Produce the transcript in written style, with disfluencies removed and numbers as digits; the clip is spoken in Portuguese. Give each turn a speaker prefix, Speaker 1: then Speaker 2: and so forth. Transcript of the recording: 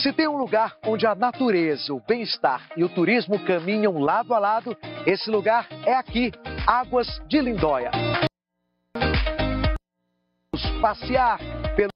Speaker 1: Se tem um lugar onde a natureza, o bem-estar e o turismo caminham lado a lado, esse lugar é aqui, Águas de Lindóia. Passear pelo